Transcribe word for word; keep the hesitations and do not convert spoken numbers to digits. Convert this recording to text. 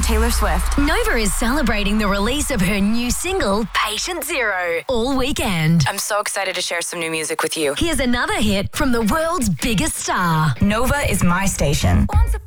Taylor Swift. Nova is celebrating the release of her new single, Patient Zero, all weekend. I'm so excited to share some new music with you. Here's another hit from the world's biggest star. Nova is my station. Once